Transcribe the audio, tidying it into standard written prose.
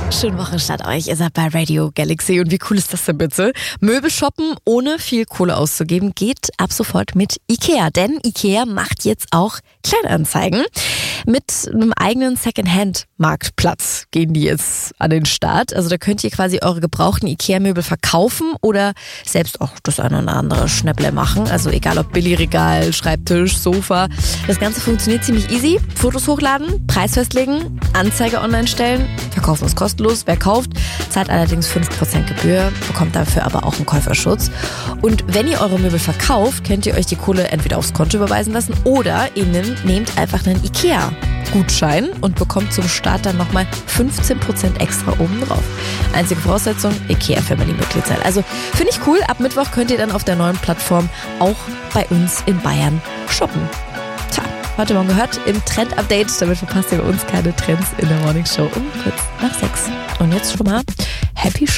Schönen Wochenstart euch. Ihr seid bei Radio Galaxy und wie cool ist das denn bitte? Möbel shoppen, ohne viel Kohle auszugeben, geht ab sofort mit Ikea. Denn Ikea macht jetzt auch Kleinanzeigen. Mit einem eigenen Secondhand-Marktplatz gehen die jetzt an den Start. Also da könnt ihr quasi eure gebrauchten Ikea-Möbel verkaufen oder selbst auch das eine oder andere Schnäpple machen. Also egal ob Billigregal, Schreibtisch, Sofa. Das Ganze funktioniert ziemlich easy. Fotos hochladen, Preis festlegen, Anzeige online stellen. Verkaufen ist kostenlos. Wer kauft, zahlt allerdings 5% Gebühr, bekommt dafür aber auch einen Käuferschutz. Und wenn ihr eure Möbel verkauft, könnt ihr euch die Kohle entweder aufs Konto überweisen lassen oder ihr nehmt einfach einen Ikea-Gutschein und bekommt zum Start dann nochmal 15% extra oben drauf. Einzige Voraussetzung, Ikea-Family-Mitglied sein. Also finde ich cool. Ab Mittwoch könnt ihr dann auf der neuen Plattform auch bei uns in Bayern shoppen. Tja, heute Morgen gehört im Trend-Update. Damit verpasst ihr bei uns keine Trends in der Morning Show um kurz nach 6. Und jetzt schon mal Happy Shopping.